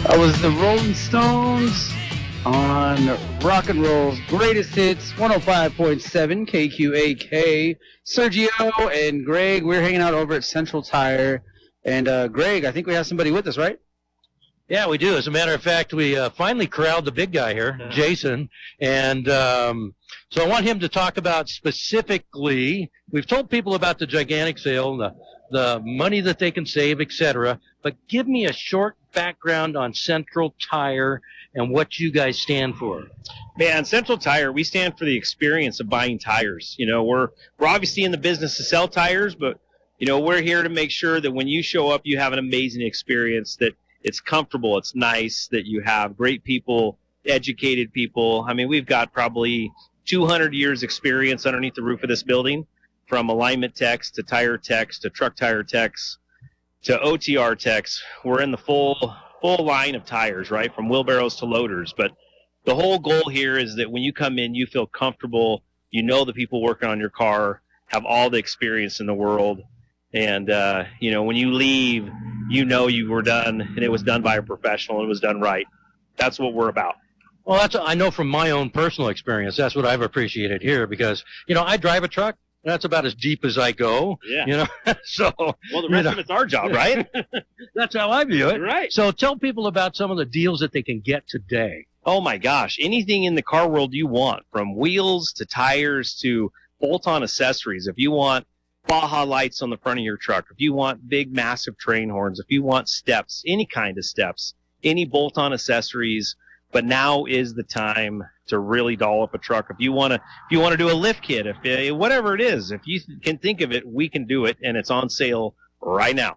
That was the Rolling Stones on Rock and Roll's Greatest Hits, 105.7 KQAK. Sergio and Greg, we're hanging out over at Central Tire. And Greg, I think we have somebody with us, right? Yeah, we do. As a matter of fact, we finally corralled the big guy here, Jason. And so I want him to talk about specifically, we've told people about the gigantic sale, the money that they can save, etc. But give me a short background on Central Tire and what you guys stand for. Man, Central Tire, we stand for the experience of buying tires. You know, we're obviously in the business to sell tires, but, you know, we're here to make sure that when you show up, you have an amazing experience, that it's comfortable, it's nice, that you have great people, educated people. I mean, we've got probably 200 years experience underneath the roof of this building, from alignment techs to tire techs to truck tire techs to OTR techs. We're in the full line of tires, right, from wheelbarrows to loaders. But the whole goal here is that when you come in, you feel comfortable, you know the people working on your car have all the experience in the world. And, you know, when you leave, you know you were done, and it was done by a professional, and it was done right. That's what we're about. Well, I know from my own personal experience, that's what I've appreciated here, because, you know, I drive a truck. That's about as deep as I go. Yeah. You know, so. Well, the rest of it's our job, right? That's how I view it. Right. So tell people about some of the deals that they can get today. Oh, my gosh. Anything in the car world you want, from wheels to tires to bolt-on accessories. If you want Baja lights on the front of your truck, if you want big, massive train horns, if you want steps, any kind of steps, any bolt-on accessories. But now is the time to really doll up a truck. If you want to do a lift kit, whatever it is, if you can think of it, we can do it, and it's on sale right now.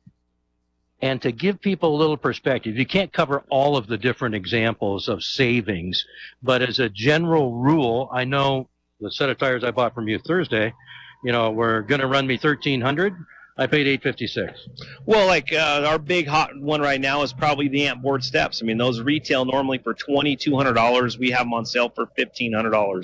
And to give people a little perspective, you can't cover all of the different examples of savings, but as a general rule, I know the set of tires I bought from you Thursday, you know, were going to run me $1,300. I paid $856. Well, like our big hot one right now is probably the Amp board steps. I mean, those retail normally for $2,200. We have them on sale for $1,500.